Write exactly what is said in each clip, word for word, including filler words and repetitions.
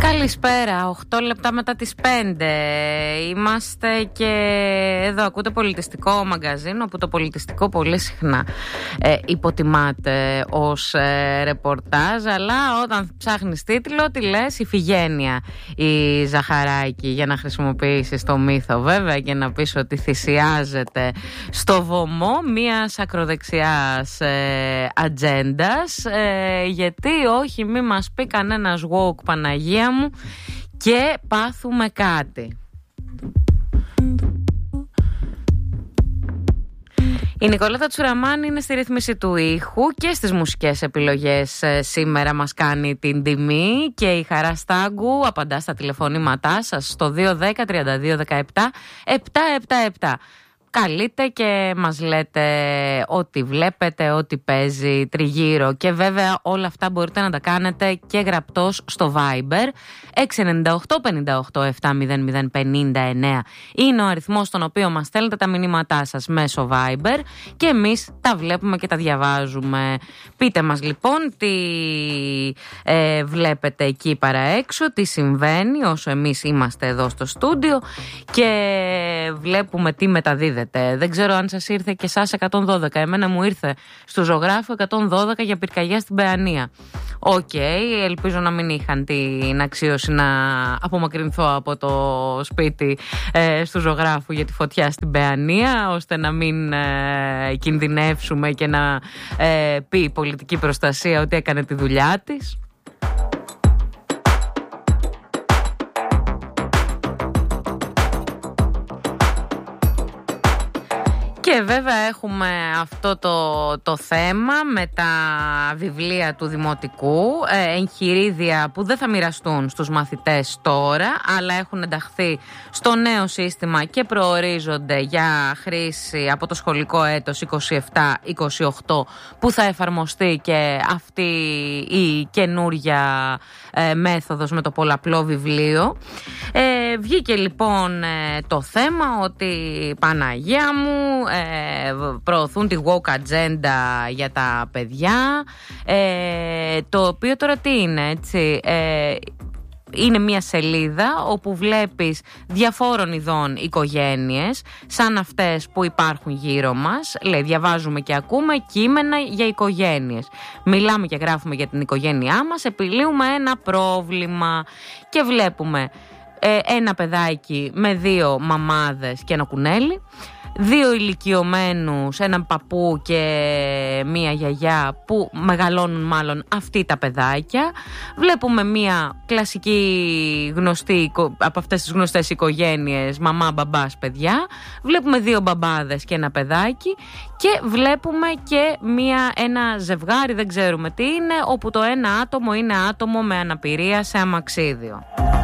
Καλησπέρα, οκτώ λεπτά μετά τις πέντε. Είμαστε και εδώ ακούτε πολιτιστικό μαγκαζίνο, που το πολιτιστικό πολύ συχνά ε, υποτιμάται ως ε, ρεπορτάζ, αλλά όταν ψάχνεις τίτλο τι λες? Ιφηγένεια η Ζαχαράκη, για να χρησιμοποιήσεις το μύθο βέβαια και να πεις ότι θυσιάζεται στο βωμό μιας ακροδεξιάς ε, ατζέντας, ε, γιατί όχι, μη μας πει κανένας woke, Παναγία μου, και πάθουμε κάτι. Η Νικολέτα Τσουραμάνη είναι στη ρύθμιση του ήχου και στις μουσικές επιλογές. Σήμερα μας κάνει την τιμή και η Χαρά Στάγκου απαντά στα τηλεφωνήματά σας στο δύο δέκα τριάντα δύο δεκαεπτά επτακόσια εβδομήντα επτά. Καλείτε και μας λέτε ό,τι βλέπετε, ό,τι παίζει τριγύρω, και βέβαια όλα αυτά μπορείτε να τα κάνετε και γραπτός στο Viber. Έξι εννιά οκτώ πέντε οκτώ επτά μηδέν μηδέν πενήντα εννέα είναι ο αριθμός στον οποίο μας στέλνετε τα μηνύματά σας μέσω Viber και εμείς τα βλέπουμε και τα διαβάζουμε. Πείτε μας λοιπόν τι ε, βλέπετε εκεί παρά έξω, τι συμβαίνει όσο εμείς είμαστε εδώ στο στούντιο και βλέπουμε τι μεταδίδεται. Δεν ξέρω αν σας ήρθε και εσάς εκατόν δώδεκα. Εμένα μου ήρθε στο ζωγράφο εκατόν δώδεκα για πυρκαγιά στην Παιανία. Οκ, okay, ελπίζω να μην είχαν την αξίωση να απομακρυνθώ από το σπίτι ε, στο ζωγράφου για τη φωτιά στην Παιανία, ώστε να μην ε, κινδυνεύσουμε και να ε, πει η πολιτική προστασία ότι έκανε τη δουλειά της. Και βέβαια έχουμε αυτό το, το θέμα με τα βιβλία του Δημοτικού, ε, εγχειρίδια που δεν θα μοιραστούν στους μαθητές τώρα, αλλά έχουν ενταχθεί στο νέο σύστημα και προορίζονται για χρήση από το σχολικό έτος είκοσι επτά είκοσι οκτώ, που θα εφαρμοστεί και αυτή η καινούρια ε, μέθοδος με το πολλαπλό βιβλίο. Ε, βγήκε λοιπόν ε, το θέμα ότι, Παναγία μου, ε, προωθούν τη woke agenda για τα παιδιά, ε, το οποίο τώρα τι είναι, έτσι, ε, είναι μια σελίδα όπου βλέπεις διαφόρων ειδών οικογένειες, σαν αυτές που υπάρχουν γύρω μας. Λέει, διαβάζουμε και ακούμε κείμενα για οικογένειες. Μιλάμε και γράφουμε για την οικογένειά μας, επιλύουμε ένα πρόβλημα και βλέπουμε ε, ένα παιδάκι με δύο μαμάδες και ένα κουνέλι, δύο ηλικιωμένους, έναν παππού και μία γιαγιά που μεγαλώνουν μάλλον αυτοί τα παιδάκια. Βλέπουμε μία κλασική γνωστή από αυτές τις γνωστές οικογένειες, μαμά, μπαμπάς, παιδιά. Βλέπουμε δύο μπαμπάδες και ένα παιδάκι και βλέπουμε και μία, ένα ζευγάρι, δεν ξέρουμε τι είναι, όπου το ένα άτομο είναι άτομο με αναπηρία σε αμαξίδιο.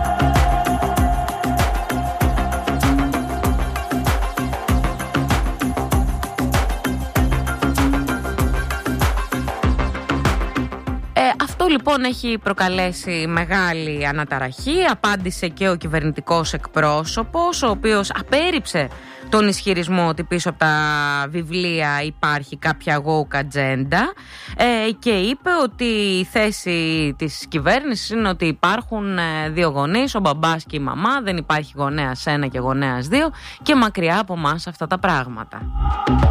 Αυτό λοιπόν έχει προκαλέσει μεγάλη αναταραχή. Απάντησε και ο κυβερνητικός εκπρόσωπος, ο οποίος απέρριψε τον ισχυρισμό ότι πίσω από τα βιβλία υπάρχει κάποια woke agenda, ε, και είπε ότι η θέση της κυβέρνησης είναι ότι υπάρχουν ε, δύο γονείς, ο μπαμπάς και η μαμά, δεν υπάρχει γονέας ένα και γονέας δύο, και μακριά από μας αυτά τα πράγματα.